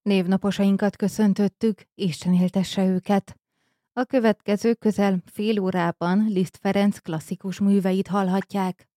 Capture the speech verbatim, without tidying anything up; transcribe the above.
Névnaposainkat köszöntöttük, Isten éltesse őket. A következő közel fél órában Liszt Ferenc klasszikus műveit hallhatják.